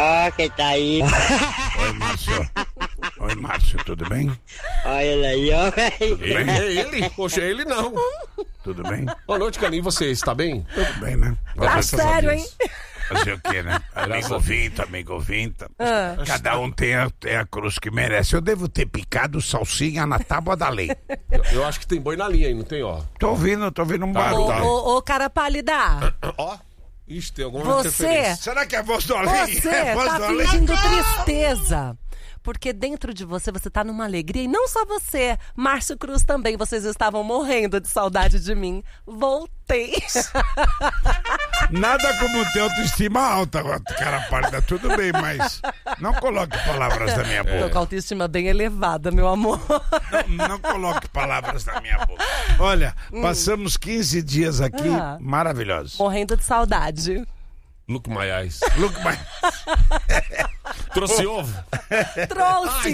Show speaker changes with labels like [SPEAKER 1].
[SPEAKER 1] quem tá aí?
[SPEAKER 2] Oi, Márcio. Oi, Márcio, tudo bem?
[SPEAKER 1] Olha ele aí, ó, velho.
[SPEAKER 2] bem?
[SPEAKER 3] É ele? Poxa, é ele não.
[SPEAKER 2] Tudo bem?
[SPEAKER 3] Boa noite, Caninho. Você está bem?
[SPEAKER 2] Tudo bem, né?
[SPEAKER 4] Tá
[SPEAKER 3] Graças a
[SPEAKER 4] sério,
[SPEAKER 3] Deus.
[SPEAKER 4] hein?
[SPEAKER 2] Fazer o quê, né? Amigo vinta. Cada um tem a cruz que merece. Eu devo ter picado salsinha na tábua da lei.
[SPEAKER 3] Eu acho que tem boi na linha aí, não tem, ó?
[SPEAKER 2] Tô ouvindo um barulho.
[SPEAKER 4] Ô, cara pálida,
[SPEAKER 3] Ó. Ixi, tem alguma
[SPEAKER 4] você,
[SPEAKER 3] interferência.
[SPEAKER 2] Será que é a voz do além?
[SPEAKER 4] você
[SPEAKER 2] É a voz
[SPEAKER 4] tá
[SPEAKER 2] do além?
[SPEAKER 4] fingindo tristeza. Porque dentro de você tá numa alegria. E não só você, Márcio Cruz também. Vocês estavam morrendo de saudade de mim. Voltei.
[SPEAKER 2] Nada como ter autoestima alta, cara pálida. Tudo bem, mas não coloque palavras da minha
[SPEAKER 4] Tô
[SPEAKER 2] boca.
[SPEAKER 4] com a autoestima bem elevada, meu amor.
[SPEAKER 2] Não coloque palavras na minha boca. Olha, passamos 15 dias aqui maravilhosos.
[SPEAKER 4] Morrendo de saudade.
[SPEAKER 3] Look my eyes.
[SPEAKER 2] Look, mas...
[SPEAKER 3] Trouxe ovo?
[SPEAKER 4] Trouxe!